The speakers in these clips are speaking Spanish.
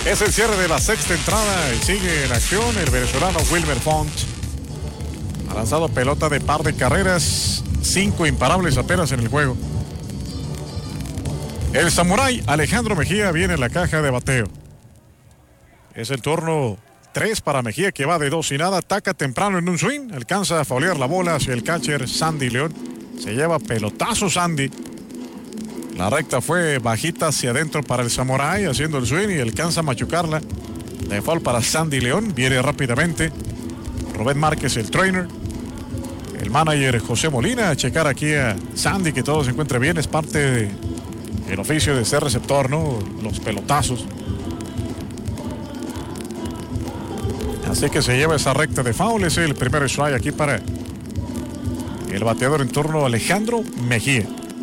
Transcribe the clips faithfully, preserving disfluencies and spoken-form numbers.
Es el cierre de la sexta entrada y sigue en acción el venezolano Wilmer Font. Ha lanzado pelota de par de carreras, cinco imparables apenas en el juego. El samurái Alejandro Mejía viene en la caja de bateo. Es el turno tres para Mejía, que va de dos y nada. Ataca temprano en un swing, alcanza a faulear la bola hacia el catcher Sandy León. Se lleva pelotazo Sandy. La recta fue bajita hacia adentro para el samurái, haciendo el swing y alcanza a machucarla. De foul para Sandy León, viene rápidamente Rubén Márquez, el trainer. El manager José Molina a checar aquí a Sandy, que todo se encuentre bien. Es parte del oficio de ser receptor, ¿no? Los pelotazos. Así que se lleva esa recta de foul. Es el primer strike aquí para el bateador en turno Alejandro Mejía.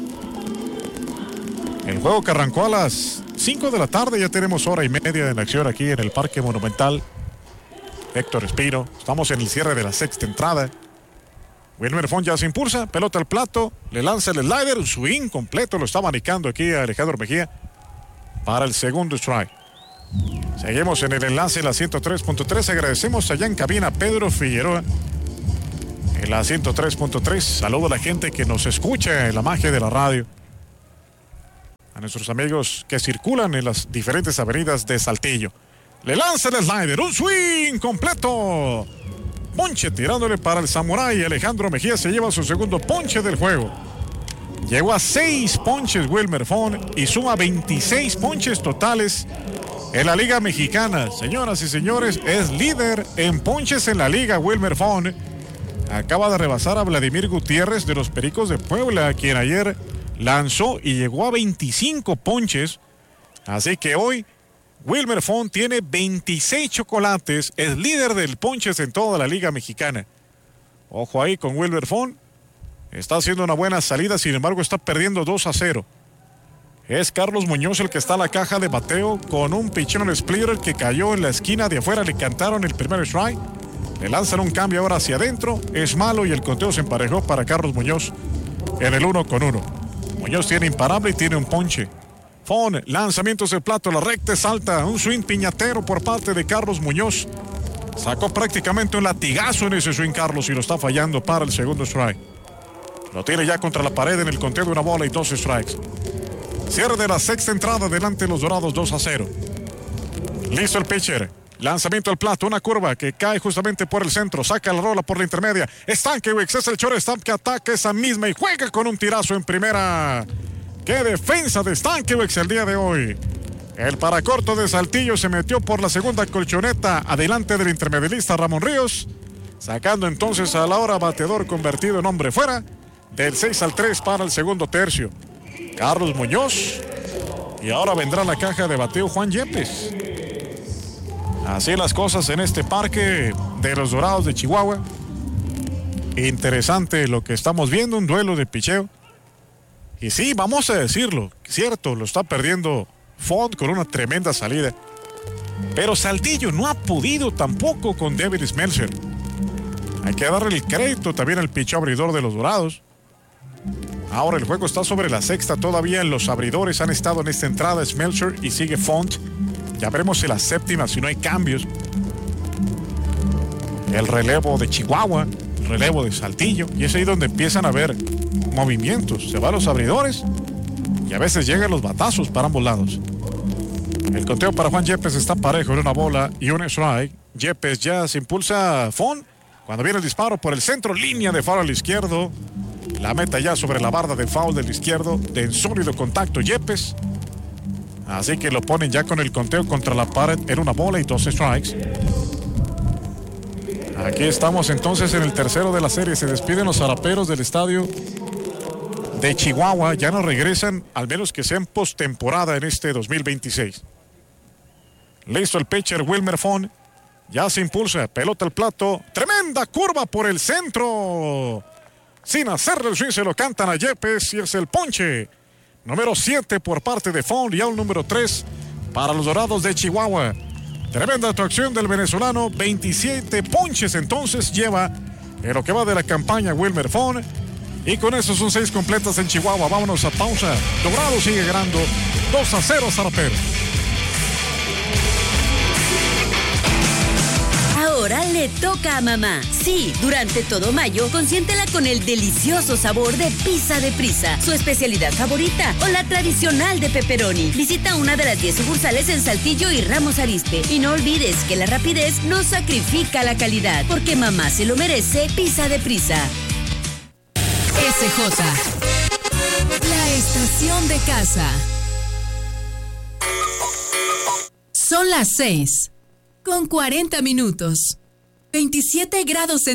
El juego que arrancó a las cinco de la tarde, ya tenemos hora y media en acción aquí en el Parque Monumental Héctor Espino. Estamos en el cierre de la sexta entrada. Wilmer Font ya se impulsa, pelota al plato, le lanza el slider, swing completo, lo está manicando aquí a Alejandro Mejía para el segundo strike. Seguimos en el enlace en la ciento tres punto tres. Agradecemos allá en cabina a Pedro Figueroa en la ciento tres punto tres. Saludo a la gente que nos escucha en la magia de la radio. A nuestros amigos que circulan en las diferentes avenidas de Saltillo. Le lanza el slider, un swing completo. Ponche tirándole para el samurái. Alejandro Mejía se lleva su segundo ponche del juego. Llegó a seis ponches Wilmer Font y suma veintiséis ponches totales en la Liga Mexicana. Señoras y señores, es líder en ponches en la Liga Wilmer Font. Acaba de rebasar a Vladimir Gutiérrez de los Pericos de Puebla, quien ayer lanzó y llegó a veinticinco ponches. Así que hoy Wilmer Font tiene veintiséis chocolates, es líder del ponches en toda la Liga Mexicana. Ojo ahí con Wilmer Font. Está haciendo una buena salida, sin embargo está perdiendo dos a cero. Es Carlos Muñoz el que está en la caja de bateo con un pichón splitter que cayó en la esquina de afuera. Le cantaron el primer strike. Le lanzan un cambio ahora hacia adentro. Es malo y el conteo se emparejó para Carlos Muñoz en el uno con uno. Muñoz tiene imparable y tiene un ponche. Font, lanzamientos de plato, la recta es alta, un swing piñatero por parte de Carlos Muñoz. Sacó prácticamente un latigazo en ese swing Carlos y lo está fallando para el segundo strike. Lo tiene ya contra la pared en el conteo de una bola y dos strikes. Cierre de la sexta entrada, delante los Dorados dos a cero. Listo el pitcher. Lanzamiento al plato, una curva que cae justamente por el centro, saca la rola por la intermedia. Stankiewicz es el shortstop que ataca esa misma y juega con un tirazo en primera. ¡Qué defensa de Stankiewicz el día de hoy! El paracorto de Saltillo se metió por la segunda colchoneta adelante del intermedialista Ramón Ríos, sacando entonces a la hora bateador convertido en hombre fuera del seis al tres para el segundo tercio. Carlos Muñoz, y ahora vendrá la caja de bateo Juan Yepes. Así las cosas en este parque de los Dorados de Chihuahua. Interesante lo que estamos viendo, un duelo de picheo. Y sí, vamos a decirlo, cierto, lo está perdiendo Font con una tremenda salida. Pero Saltillo no ha podido tampoco con David Smeltzer. Hay que darle el crédito también al picheo abridor de los Dorados. Ahora el juego está sobre la sexta, todavía los abridores han estado en esta entrada, Smeltzer y sigue Font. Ya veremos en la séptima si no hay cambios. El relevo de Chihuahua, el relevo de Saltillo, y es ahí donde empiezan a haber movimientos. Se van los abridores y a veces llegan los batazos para ambos lados. El conteo para Juan Yepes está parejo en una bola y un strike. Yepes ya se impulsa a Font cuando viene el disparo por el centro, línea de foul al izquierdo. La meta ya sobre la barda de foul del izquierdo, de en sólido contacto Yepes. Así que lo ponen ya con el conteo contra la pared en una bola y dos strikes. Aquí estamos entonces en el tercero de la serie. Se despiden los zaraperos del estadio de Chihuahua. Ya no regresan, al menos que sea en postemporada en este dos mil veintiséis. Listo el pitcher Wilmer Font. Ya se impulsa, pelota al plato. Tremenda curva por el centro. Sin hacerle el swing se lo cantan a Yepes y es el ponche número siete por parte de Font y al número tres para los Dorados de Chihuahua. Tremenda actuación del venezolano, veintisiete ponches entonces lleva en lo que va de la campaña Wilmer Font. Y con eso son seis completas en Chihuahua. Vámonos a pausa. Dorado sigue ganando dos a cero Zaraperos. Ahora le toca a mamá. Sí, durante todo mayo, consiéntela con el delicioso sabor de Pizza de Prisa, su especialidad favorita, o la tradicional de pepperoni. Visita una de las diez sucursales en Saltillo y Ramos Arizpe. Y no olvides que la rapidez no sacrifica la calidad, porque mamá se lo merece. Pizza de Prisa. S J, la estación de casa. Son las seis, con cuarenta minutos. veintisiete grados centígrados.